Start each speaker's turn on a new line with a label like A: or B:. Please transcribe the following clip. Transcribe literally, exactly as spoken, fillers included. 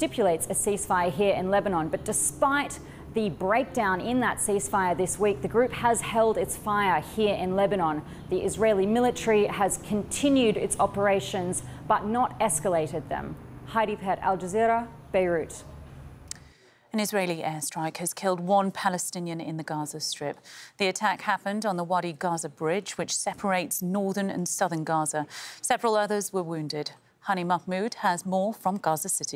A: stipulates a ceasefire here in Lebanon. But despite the breakdown in that ceasefire this week, the group has held its fire here in Lebanon. The Israeli military has continued its operations but not escalated them. Heidi Pett, Al Jazeera, Beirut.
B: An Israeli airstrike has killed one Palestinian in the Gaza Strip. The attack happened on the Wadi Gaza bridge, which separates northern and southern Gaza. Several others were wounded. Hani Mahmoud has more from Gaza City.